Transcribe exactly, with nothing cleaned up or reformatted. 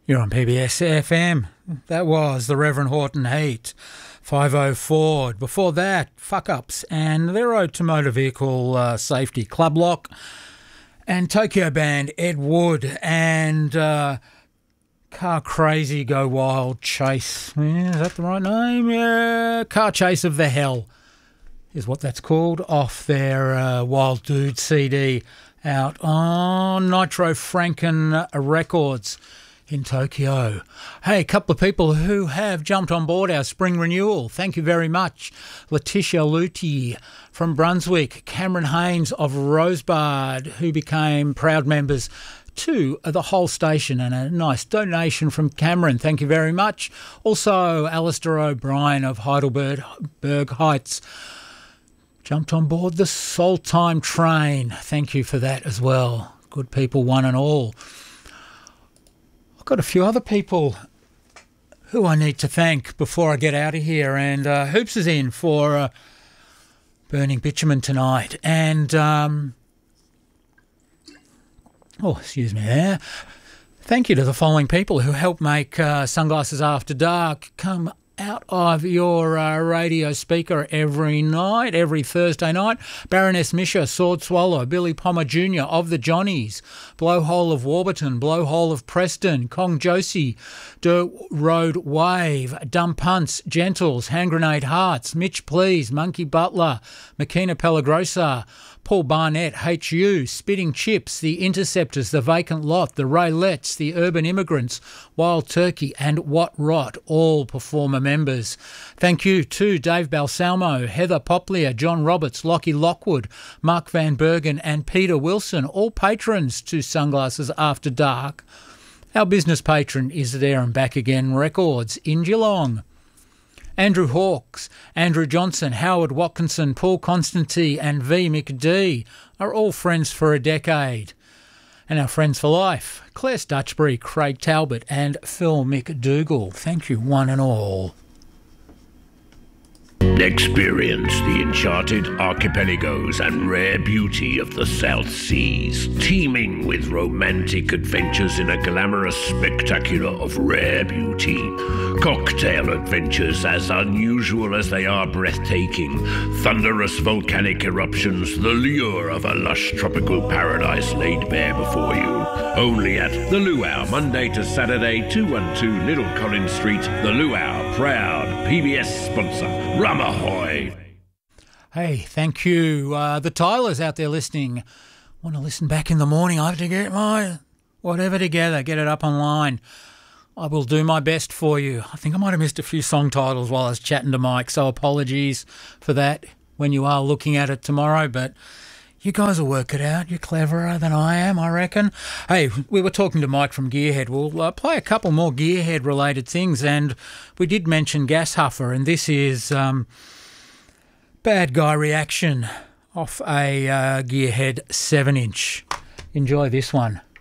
You're on P B S F M. That was the Reverend Horton Heat, five oh Ford. Before that, Fuck Ups and their Ode to Motor Vehicle uh, Safety, Club Lock, and Tokyo Band, Ed Wood, and uh, Car Crazy Go Wild Chase. Yeah, is that the right name? Yeah, Car Chase of the Hell is what that's called, off their uh, Wild Dude C D out on Nitro Franken Records in Tokyo. Hey, a couple of people who have jumped on board our spring renewal. Thank you very much. Letitia Luti from Brunswick, Cameron Haynes of Rosebud, who became proud members to the whole station, and a nice donation from Cameron. Thank you very much. Also, Alistair O'Brien of Heidelberg Berg Heights jumped on board the Soul Time train. Thank you for that as well. Good people, one and all. I've got a few other people who I need to thank before I get out of here. And uh, Hoops is in for uh, Burning Bitumen tonight. And, um, oh, excuse me there. Thank you to the following people who helped make uh, Sunglasses After Dark come out of your uh, radio speaker every night, every Thursday night. Baroness Misha, Sword Swallow, Billy Pommer Junior of the Johnnies, Blowhole of Warburton, Blowhole of Preston, Kong Josie, Dirt Road Wave, Dumb Punts, Gentles, Hand Grenade Hearts, Mitch Please, Monkey Butler, Makina Pelagrosa, Paul Barnett, H U, Spitting Chips, The Interceptors, The Vacant Lot, The Raylettes, The Urban Immigrants, Wild Turkey and What Rot, all performer members. Thank you to Dave Balsamo, Heather Poplia, John Roberts, Lockie Lockwood, Mark Van Bergen and Peter Wilson, all patrons to Sunglasses After Dark. Our business patron is There and Back Again Records in Geelong. Andrew Hawkes, Andrew Johnson, Howard Watkinson, Paul Constantine and V. McD are all friends for a decade. And our friends for life, Claire Stutchbury, Craig Talbot and Phil McDougall. Thank you one and all. Experience the enchanted archipelagos and rare beauty of the South Seas, teeming with romantic adventures in a glamorous spectacular of rare beauty. Cocktail adventures as unusual as they are breathtaking. Thunderous volcanic eruptions, the lure of a lush tropical paradise laid bare before you. Only at The Luau, Monday to Saturday, two twelve Little Collins Street. The Luau, proud P B S sponsor. Rum ahoy! Hey, thank you. Uh, the Tylers out there listening. Want to listen back in the morning? I have to get my whatever together, get it up online. I will do my best for you. I think I might have missed a few song titles while I was chatting to Mike, so apologies for that when you are looking at it tomorrow, but you guys will work it out. You're cleverer than I am, I reckon. Hey, we were talking to Mike from Gearhead. We'll uh, play a couple more Gearhead-related things, and we did mention Gas Huffer, and this is um, Bad Guy Reaction off a uh, Gearhead seven inch. Enjoy this one.